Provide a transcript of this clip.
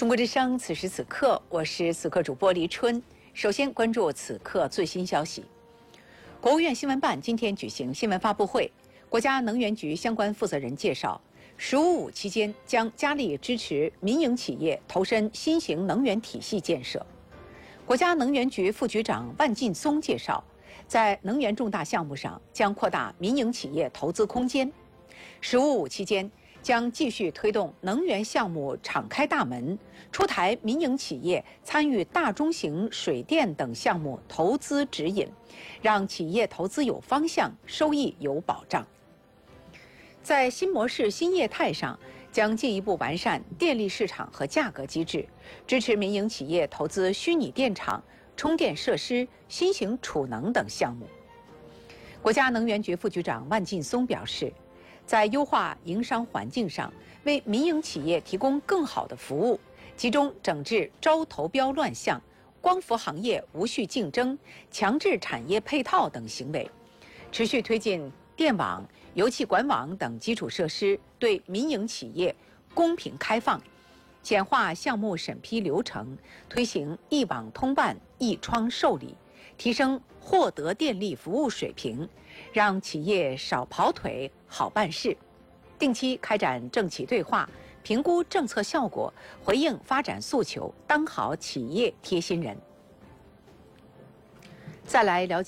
中国之声，此时此刻，我是此刻主播黎春。首先关注此刻最新消息。国务院新闻办今天举行新闻发布会，国家能源局相关负责人介绍，“15+5”期间将加力支持民营企业投身新型能源体系建设。国家能源局副局长万劲松介绍，在能源重大项目上将扩大民营企业投资空间。“15+5”期间，将继续推动能源项目敞开大门，出台民营企业参与大中型水电等项目投资指引，让企业投资有方向，收益有保障。在新模式新业态上，将进一步完善电力市场和价格机制，支持民营企业投资虚拟电厂、充电设施、新型储能等项目。国家能源局副局长万劲松表示，在优化营商环境上，为民营企业提供更好的服务，集中整治招投标乱象、光伏行业无序竞争、强制产业配套等行为，持续推进电网、油气管网等基础设施对民营企业公平开放，简化项目审批流程，推行一网通办、一窗受理，提升获得电力服务水平，让企业少跑腿、好办事。定期开展政企对话，评估政策效果，回应发展诉求，当好企业贴心人。再来了解